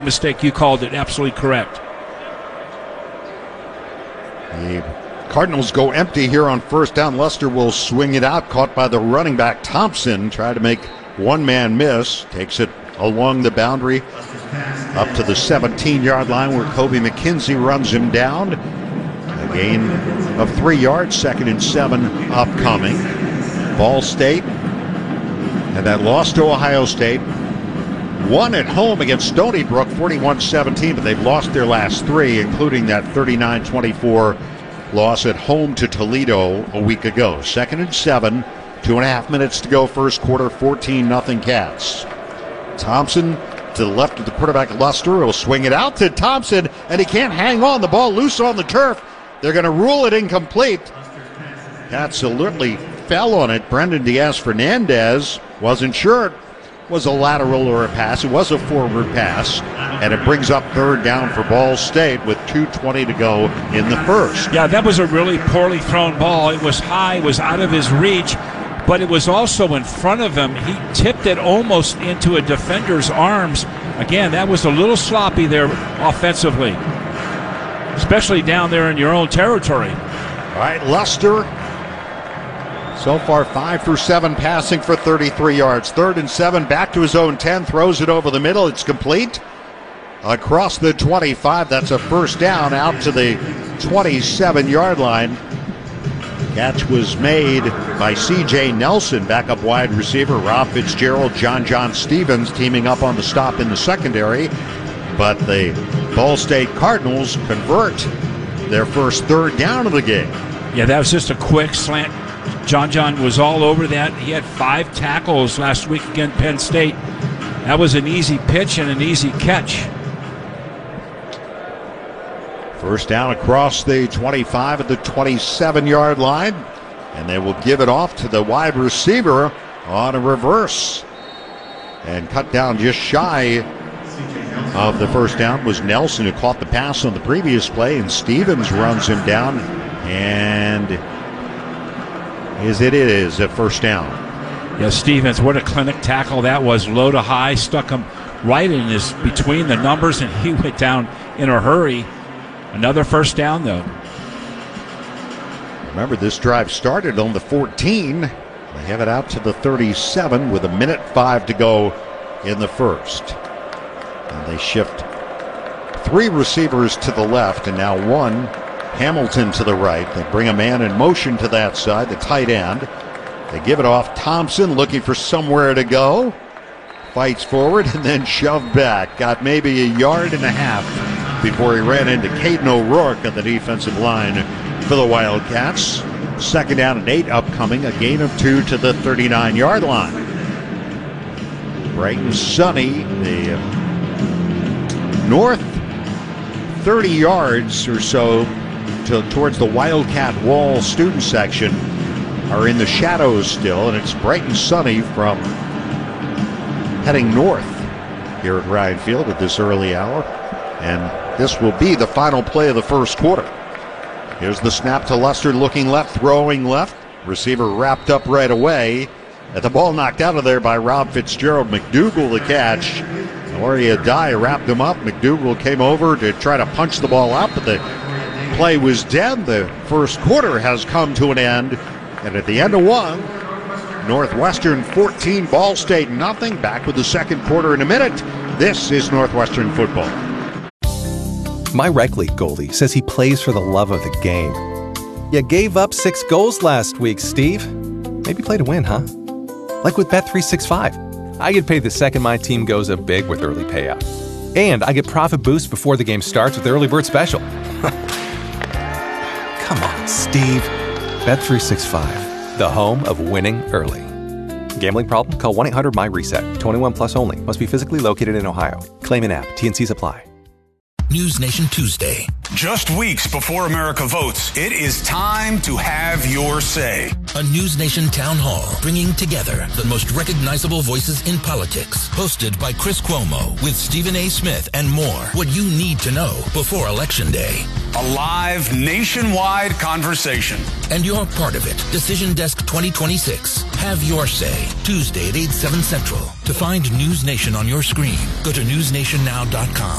Mistake, you called it absolutely correct. The Cardinals go empty here on first down. Lester will swing it out, caught by the running back Thompson. Try to make one man miss. Takes it along the boundary up to the 17-yard line where Kobe McKenzie runs him down. A gain of 3 yards, 2nd and 7 upcoming. Ball State and that loss to Ohio State. Won at home against Stony Brook 41-17, but they've lost their last 3, including that 39-24 loss at home to Toledo a week ago. 2nd and 7, 2.5 minutes to go first quarter, 14-0 Cats. Thompson to the left of the quarterback, Luster, will swing it out to Thompson, and he can't hang on. The ball loose on the turf. They're going to rule it incomplete. Cats alertly fell on it. Brendan Diaz-Fernandez wasn't sure it was a lateral or a pass. It was a forward pass, and it brings up third down for Ball State with 2:20 to go in the first. Yeah, that was a really poorly thrown ball. It was high, it was out of his reach, but it was also in front of him. He tipped it almost into a defender's arms. Again, that was a little sloppy there offensively, especially down there in your own territory. All right, Luster. So far, 5 for 7 passing for 33 yards. 3rd and 7, back to his own 10, throws it over the middle. It's complete. Across the 25, that's a first down out to the 27-yard line. Catch was made by C.J. Nelson, backup wide receiver. Rob Fitzgerald, John Stevens teaming up on the stop in the secondary. But the Ball State Cardinals convert their first third down of the game. Yeah, that was just a quick slant. John was all over that. He had 5 tackles last week against Penn State. That was an easy pitch and an easy catch. First down across the 25 at the 27-yard line. And they will give it off to the wide receiver on a reverse. And cut down just shy of the first down was Nelson, who caught the pass on the previous play. And Stevens runs him down. And it is a first down. Yeah, Stevens, what a clinic tackle that was. Low to high, stuck him right in his between the numbers, and he went down in a hurry. Another first down, though. Remember, this drive started on the 14. They have it out to the 37 with 1:05 to go in the first. And they shift 3 receivers to the left, and now 1 Hamilton to the right. They bring a man in motion to that side, the tight end. They give it off. Thompson looking for somewhere to go. Fights forward and then shoved back. Got maybe 1.5 yards before he ran into Caden O'Rourke on the defensive line for the Wildcats. 2nd down and 8 upcoming. A gain of 2 to the 39-yard line. Bright and sunny. The north 30 yards or so towards the Wildcat Wall student section are in the shadows still, and it's bright and sunny from heading north here at Ryan Field at this early hour. And this will be the final play of the first quarter. Here's the snap to Luster, looking left, throwing left. Receiver wrapped up right away. At the ball knocked out of there by Rob Fitzgerald. McDougal the catch. Laurie Adai wrapped him up. McDougal came over to try to punch the ball out, but the play was dead. The first quarter has come to an end, and at the end of one, Northwestern 14, Ball State nothing. Back with the second quarter in a minute. This is Northwestern football. My rec league goalie says he plays for the love of the game. You gave up 6 goals last week, Steve. Maybe play to win, huh? Like with Bet365. I get paid the second my team goes up big with early payout. And I get profit boost before the game starts with Early Bird Special. Come on, Steve. Bet365, the home of winning early. Gambling problem? Call 1-800-MY-RESET. 21 plus only. Must be physically located in Ohio. Claim an app. T&Cs apply. News Nation Tuesday. Just weeks before America votes, it is time to have your say. A News Nation town hall bringing together the most recognizable voices in politics. Hosted by Chris Cuomo with Stephen A. Smith and more. What you need to know before Election Day. A live nationwide conversation. And you're part of it. Decision Desk 2026. Have your say. Tuesday at 8, 7 Central. To find News Nation on your screen, go to newsnationnow.com.